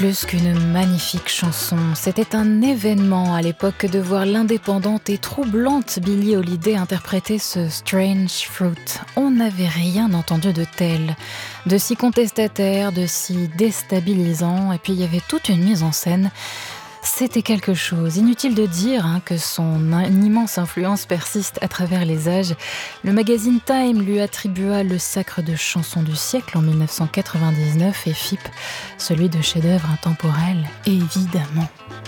Plus qu'une magnifique chanson, c'était un événement à l'époque de voir l'indépendante et troublante Billie Holiday interpréter ce Strange Fruit. On n'avait rien entendu de tel, de si contestataire, de si déstabilisant, et puis il y avait toute une mise en scène. C'était quelque chose. Inutile de dire que son immense influence persiste à travers les âges. Le magazine Time lui attribua le sacre de chanson du siècle en 1999 et FIP, celui de chef-d'œuvre intemporel, évidemment.